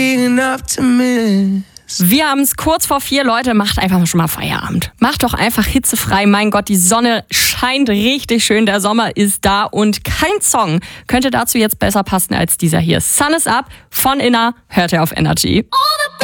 Wir haben es kurz vor 4, Leute, macht einfach schon mal Feierabend. Macht doch einfach hitzefrei, mein Gott, die Sonne scheint richtig schön, der Sommer ist da und kein Song könnte dazu jetzt besser passen als dieser hier. Sun is Up von Inna, hört ihr auf Energy.